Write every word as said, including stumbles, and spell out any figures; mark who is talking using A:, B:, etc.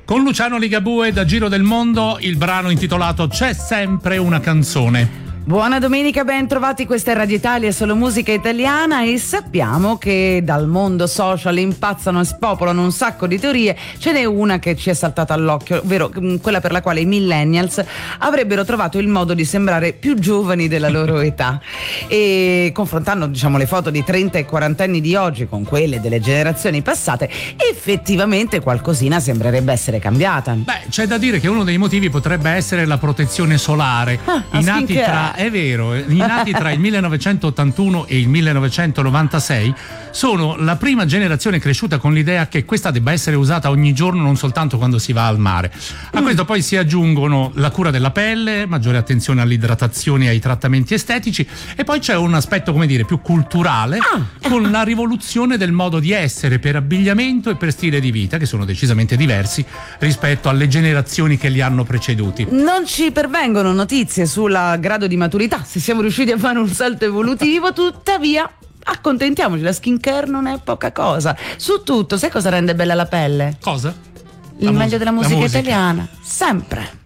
A: Con Luciano Ligabue da Giro del Mondo, il brano intitolato C'è sempre una canzone.
B: Buona domenica, ben trovati, questa è Radio Italia, solo musica italiana, e sappiamo che dal mondo social impazzano e spopolano un sacco di teorie. Ce n'è una che ci è saltata all'occhio, ovvero quella per la quale i millennials avrebbero trovato il modo di sembrare più giovani della loro età, e confrontando, diciamo, le foto di trenta e quaranta anni di oggi con quelle delle generazioni passate, effettivamente qualcosina sembrerebbe essere cambiata.
A: Beh, c'è da dire che uno dei motivi potrebbe essere la protezione solare.
B: Ah,
A: I nati tra È vero, i nati tra il millenovecentottantuno e il millenovecentonovantasei sono la prima generazione cresciuta con l'idea che questa debba essere usata ogni giorno, non soltanto quando si va al mare. A questo poi si aggiungono la cura della pelle, maggiore attenzione all'idratazione e ai trattamenti estetici, e poi c'è un aspetto, come dire, più culturale, ah. con la rivoluzione del modo di essere per abbigliamento e per stile di vita, che sono decisamente diversi rispetto alle generazioni che li hanno preceduti.
B: Non ci pervengono notizie sul grado di maturità, se siamo riusciti a fare un salto evolutivo, tuttavia accontentiamoci, la skincare non è poca cosa. Su tutto, sai cosa rende bella la pelle?
A: Cosa?
B: Il
A: La
B: meglio
A: mus-
B: della musica,
A: musica
B: italiana, sempre.